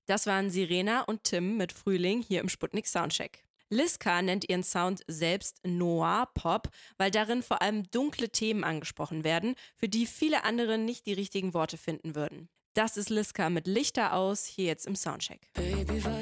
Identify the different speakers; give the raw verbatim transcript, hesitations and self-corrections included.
Speaker 1: Das waren Sirena und Tim mit Frühling hier im Sputnik Soundcheck. Liska nennt ihren Sound selbst Noir Pop, weil darin vor allem dunkle Themen angesprochen werden, für die viele andere nicht die richtigen Worte finden würden. Das ist Liska mit Lichter aus, hier jetzt im Soundcheck. Baby,